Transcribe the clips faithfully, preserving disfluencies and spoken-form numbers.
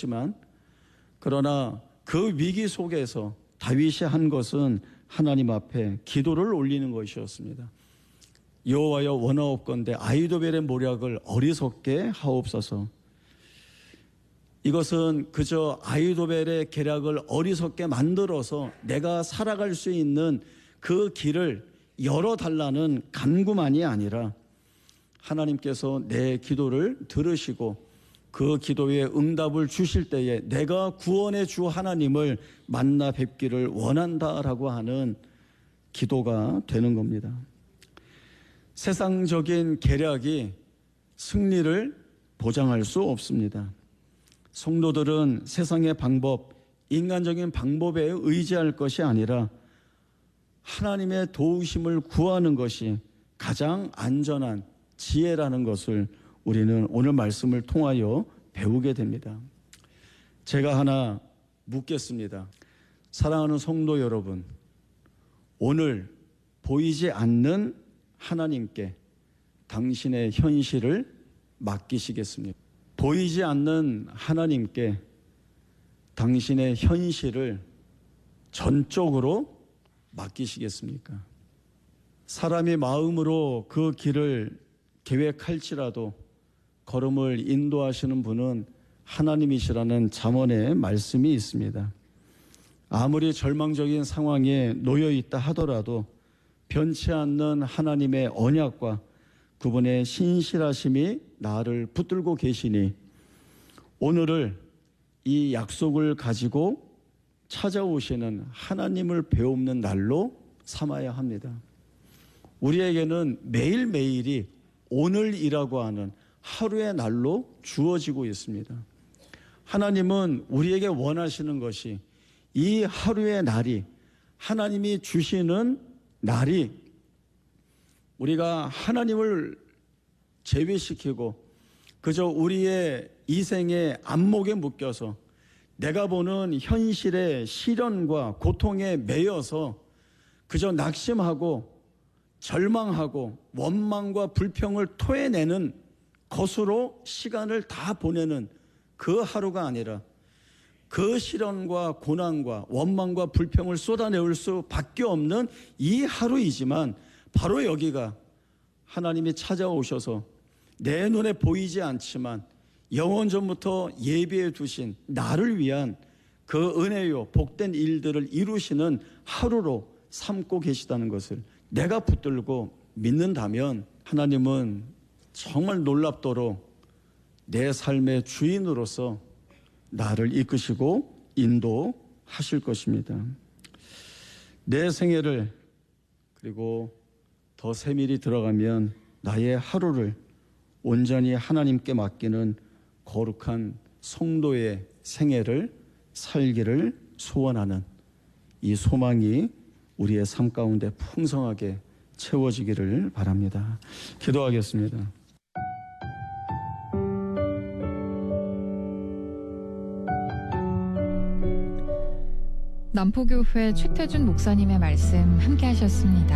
있었지만 그러나 그 위기 속에서 다윗이 한 것은 하나님 앞에 기도를 올리는 것이었습니다. 여호와여 원하옵건대 아히도벨의 모략을 어리석게 하옵소서. 이것은 그저 아히도벨의 계략을 어리석게 만들어서 내가 살아갈 수 있는 그 길을 열어달라는 간구만이 아니라 하나님께서 내 기도를 들으시고 그 기도에 응답을 주실 때에 내가 구원의 주 하나님을 만나 뵙기를 원한다라고 하는 기도가 되는 겁니다. 세상적인 계략이 승리를 보장할 수 없습니다. 성도들은 세상의 방법, 인간적인 방법에 의지할 것이 아니라 하나님의 도우심을 구하는 것이 가장 안전한 지혜라는 것을 우리는 오늘 말씀을 통하여 배우게 됩니다. 제가 하나 묻겠습니다. 사랑하는 성도 여러분, 오늘 보이지 않는 하나님께 당신의 현실을 맡기시겠습니까? 보이지 않는 하나님께 당신의 현실을 전적으로 맡기시겠습니까? 사람이 마음으로 그 길을 계획할지라도 걸음을 인도하시는 분은 하나님이시라는 잠언의 말씀이 있습니다. 아무리 절망적인 상황에 놓여 있다 하더라도 변치 않는 하나님의 언약과 그분의 신실하심이 나를 붙들고 계시니 오늘을 이 약속을 가지고 찾아오시는 하나님을 배우는 날로 삼아야 합니다. 우리에게는 매일매일이 오늘이라고 하는 하루의 날로 주어지고 있습니다. 하나님은 우리에게 원하시는 것이 이 하루의 날이 하나님이 주시는 날이 우리가 하나님을 제외시키고 그저 우리의 이생의 안목에 묶여서 내가 보는 현실의 시련과 고통에 매여서 그저 낙심하고 절망하고 원망과 불평을 토해내는 것으로 시간을 다 보내는 그 하루가 아니라 그 시련과 고난과 원망과 불평을 쏟아내올 수밖에 없는 이 하루이지만 바로 여기가 하나님이 찾아오셔서 내 눈에 보이지 않지만 영원 전부터 예비해 두신 나를 위한 그 은혜요 복된 일들을 이루시는 하루로 삼고 계시다는 것을 내가 붙들고 믿는다면 하나님은 정말 놀랍도록 내 삶의 주인으로서 나를 이끄시고 인도하실 것입니다. 내 생애를 그리고 더 세밀히 들어가면 나의 하루를 온전히 하나님께 맡기는 거룩한 성도의 생애를 살기를 소원하는 이 소망이 우리의 삶 가운데 풍성하게 채워지기를 바랍니다. 기도하겠습니다. 남포교회 최태준 목사님의 말씀 함께 하셨습니다.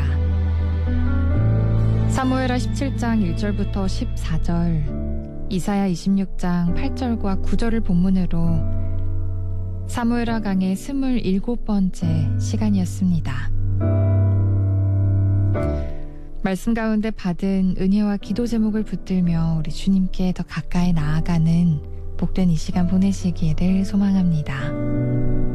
사무엘하 십칠 장 일 절부터 십사 절, 이사야 이십육 장 팔 절과 구 절을 본문으로 사무엘하 강의 스물일곱 번째 시간이었습니다. 말씀 가운데 받은 은혜와 기도 제목을 붙들며 우리 주님께 더 가까이 나아가는 복된 이 시간 보내시기를 소망합니다.